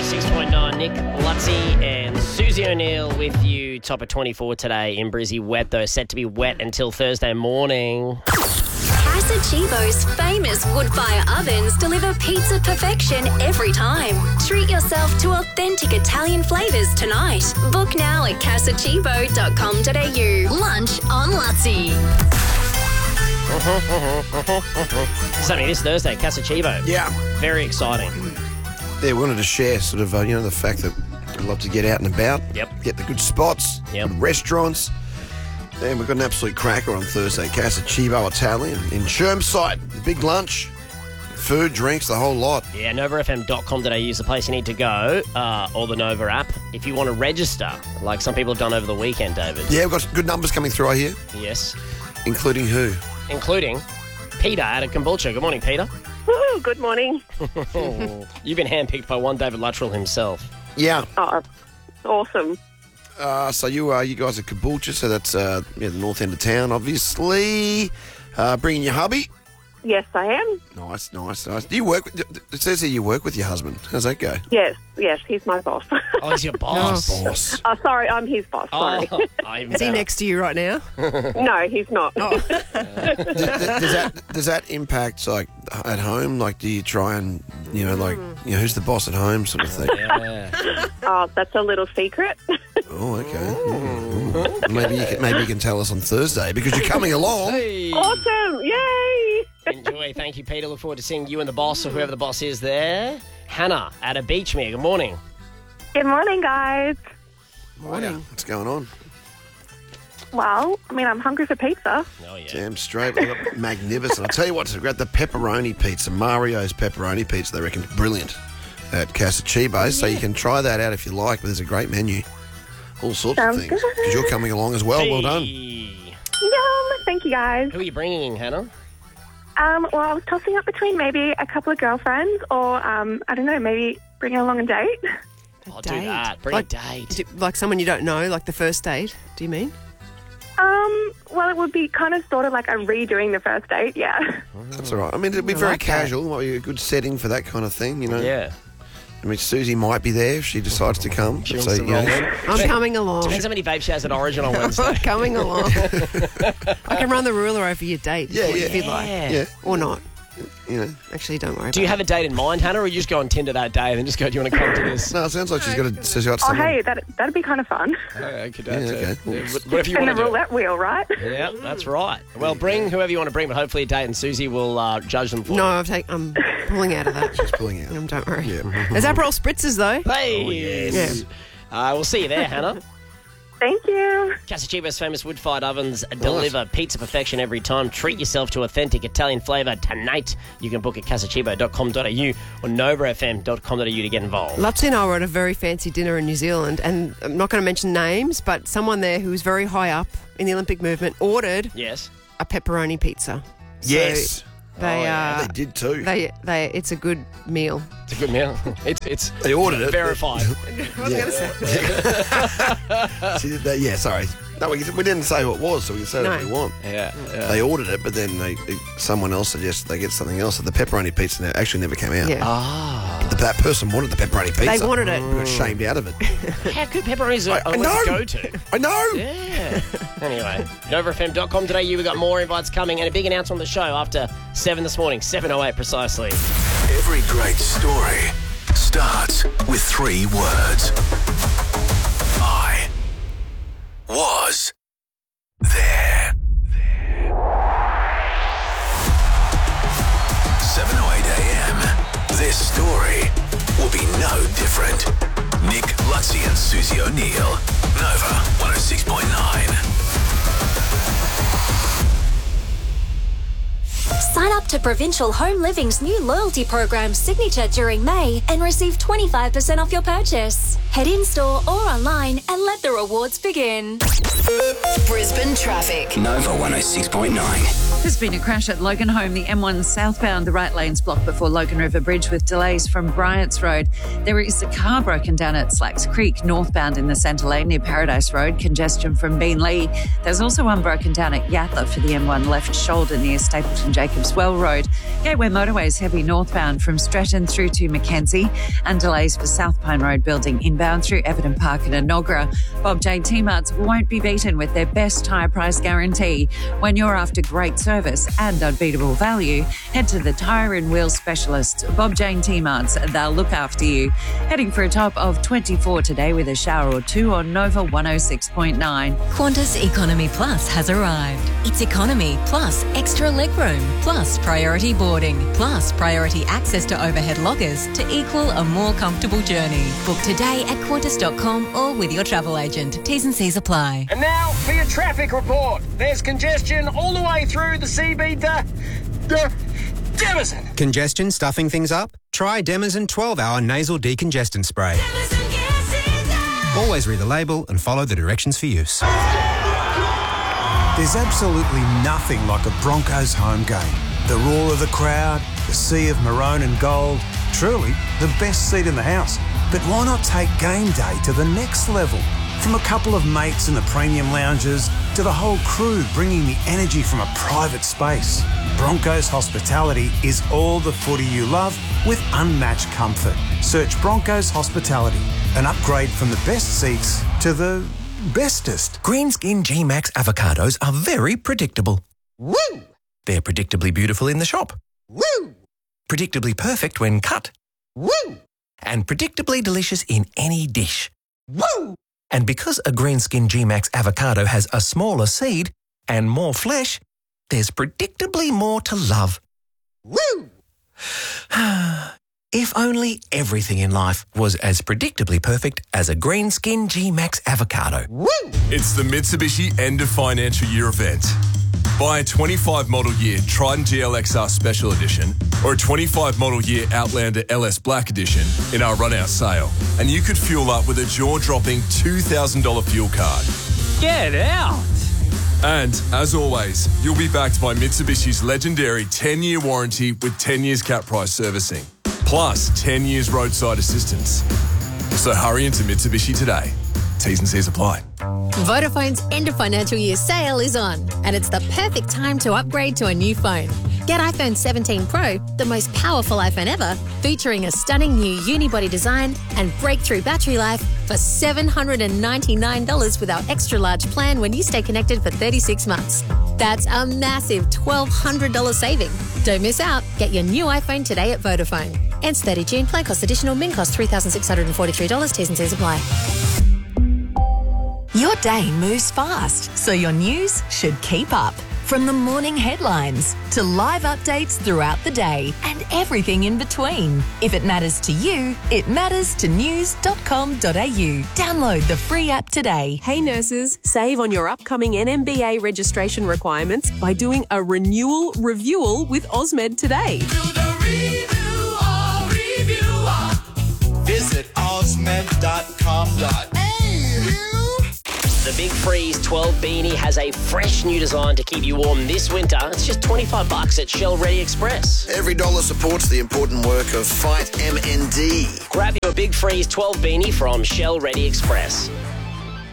106.9, Nick Lutzy and Susie O'Neill with you. Top of 24 today in Brizzy. Wet, though, set to be wet until Thursday morning. Casa Chivo's famous wood-fire ovens deliver pizza perfection every time. Treat yourself to authentic Italian flavours tonight. Book now at casachivo.com.au. Lunch on Lutzy. Something this Thursday, Casa Chivo. Yeah. Very exciting. Yeah, we wanted to share sort of, the fact that we love to get out and about. Yep. Get the good spots, Yep. good restaurants. And we've got an absolute cracker on Thursday, Casa Chivo Italian in Chermside. The big lunch, food, drinks, the whole lot. Yeah, novafm.com.au is the place you need to go, or the Nova app, if you want to register, like some people have done over the weekend, David. Yeah, we've got good numbers coming through, I hear. Yes. Including who? Including Peter out of Kombucha. Good morning, Peter. Woo, good morning. You've been handpicked by one David Luttrell himself. Yeah. Oh, awesome. So you guys are Caboolture, so that's the north end of town, obviously. Bringing your hubby. Yes, I am. Nice. Do you work? It says here you work with your husband. How's that go? Yes, he's my boss. Oh, he's your boss. Boss. Oh, sorry, I'm his boss. Sorry. Is he next to you right now? No, he's not. Does that impact like at home? Like, do you try and who's the boss at home, sort of thing? Yeah. Oh, that's a little secret. Oh, okay. Ooh. Maybe you can tell us on Thursday because you're coming along. Hey. Awesome! Yay! Enjoy. Thank you, Peter. Look forward to seeing you and the boss, or whoever the boss is there. Hannah at a Beachmere. Good morning. Good morning, guys. Morning. What's going on? Well, I'm hungry for pizza. Oh, yeah. Damn straight. Magnificent. I'll tell you what, to grab the pepperoni pizza, Mario's pepperoni pizza, they reckon brilliant at Casa Chivo. So you can try that out if you like, but there's a great menu. All sorts Sounds of things. good. Because you're coming along as well. Well done. Hey. Yum! Thank you, guys. Who are you bringing, Hannah? Well, I was tossing up between maybe a couple of girlfriends or, I don't know, maybe bring along a date. I'll do that. Bring a date. Like someone you don't know, like the first date, do you mean? Well, it would be kind of sort of like a redoing the first date, yeah. That's all right. It'd be very like that. casual. Might be a good setting for that kind of thing, Yeah. Susie might be there if she decides to come. She wants So, to roll in. I'm coming along. Depends how many vape she has at Origin on Wednesday. I'm coming along. I can run the ruler over your date Yeah, if you'd like. Yeah. Or not. You know. Actually, don't worry Do you about have a date in mind, Hannah, or you just go on Tinder that day and then just go, do you want to come to this? No, it sounds like she's got to Oh, someone. hey, that'd be kind of fun. Okay. okay. Whatever you And want the to do. roulette wheel, right? Yeah, that's right. Well, bring whoever you want to bring, but hopefully a date, and Susie will judge them for it. No, I'm pulling out of that. She's pulling out. Don't worry. Yeah. There's Aperol spritzers, though. Hey! Oh, yes. We'll see you there, Hannah. Thank you. Casa Chivo's famous wood-fired ovens deliver pizza perfection every time. Treat yourself to authentic Italian flavour tonight. You can book at casachivo.com.au or novafm.com.au to get involved. Lutzy and I were at a very fancy dinner in New Zealand, and I'm not going to mention names, but someone there who was very high up in the Olympic movement ordered Yes. a pepperoni pizza. Yes. They They did too. it's a good meal. It's a good meal. It's They ordered it. verified. Yeah, sorry. No, we didn't say who it was, so we can say No. what we want. Yeah. They ordered it, but then someone else suggested they get something else. So the pepperoni pizza actually never came out. Yeah. That person wanted the pepperoni pizza. They wanted it. Got shamed out of it. How good pepperonis are I to know. go to. I know. Yeah. Anyway, novafm.com.au. We've got more invites coming and a big announcement on the show after 7 this morning, 7:08 precisely. Every great story starts with 3 words. I was there. 7:08 a.m. This story will be no different. Nick Lutzy and Susie O'Neill. Nova 106.9. Sign up to Provincial Home Living's new loyalty program, Signature, during May and receive 25% off your purchase. Head in-store or online and let the rewards begin. Brisbane traffic. Nova 106.9. There's been a crash at Logan Home, the M1 southbound. The right lane's blocked before Logan River Bridge with delays from Bryant's Road. There is a car broken down at Slacks Creek, northbound in the centre lane near Paradise Road. Congestion from Beenleigh. There's also one broken down at Yatla for the M1 left shoulder near Stapleton Jacobs Way. Swell Road. Gateway Motorways heavy northbound from Stretton through to Mackenzie, and delays for South Pine Road building inbound through Everton Park and Enoggera. Bob Jane T-Marts won't be beaten with their best tyre price guarantee. When you're after great service and unbeatable value, head to the Tyre and Wheel specialists, Bob Jane T-Marts. They'll look after you. Heading for a top of 24 today with a shower or two on Nova 106.9. Qantas Economy Plus has arrived. It's economy plus extra legroom plus priority boarding plus priority access to overhead lockers to equal a more comfortable journey. Book today at Qantas.com or with your travel agent. T's and C's apply. And now for your traffic report. There's congestion all the way through the CB Demazin. Congestion stuffing things up? Try Demazin 12-hour nasal decongestant spray. Always read the label and follow the directions for use. There's absolutely nothing like a Broncos home game. The roar of the crowd, the sea of maroon and gold, truly the best seat in the house. But why not take game day to the next level? From a couple of mates in the premium lounges to the whole crew bringing the energy from a private space. Broncos Hospitality is all the footy you love with unmatched comfort. Search Broncos Hospitality, an upgrade from the best seats to the bestest. Greenskin G-Max avocados are very predictable. Woo! They're predictably beautiful in the shop. Woo! Predictably perfect when cut. Woo! And predictably delicious in any dish. Woo! And because a Greenskin G-Max avocado has a smaller seed and more flesh, there's predictably more to love. Woo! If only everything in life was as predictably perfect as a Greenskin G-Max avocado. Woo! It's the Mitsubishi End of Financial Year event. Buy a 25 model year Triton GLXR Special Edition or a 25 model year Outlander LS Black Edition in our run-out sale, and you could fuel up with a jaw-dropping $2,000 fuel card. Get out! And, as always, you'll be backed by Mitsubishi's legendary 10-year warranty with 10 years cap price servicing, plus 10 years roadside assistance. So hurry into Mitsubishi today. T's and C's apply. Vodafone's end of financial year sale is on, and it's the perfect time to upgrade to a new phone. Get iPhone 17 Pro, the most powerful iPhone ever, featuring a stunning new unibody design and breakthrough battery life for $799 with our extra large plan when you stay connected for 36 months. That's a massive $1,200 saving. Don't miss out. Get your new iPhone today at Vodafone. Ends 30 June. Plan cost additional. Min cost $3,643. T's and C's apply. Your day moves fast, so your news should keep up. From the morning headlines to live updates throughout the day and everything in between. If it matters to you, it matters to news.com.au. Download the free app today. Hey nurses, save on your upcoming NMBA registration requirements by doing a renewal review with Osmed today. Visit osmed.com.au. The Big Freeze 12 beanie has a fresh new design to keep you warm this winter. It's just $25 at Shell Ready Express. Every dollar supports the important work of Fight MND. Grab your Big Freeze 12 beanie from Shell Ready Express.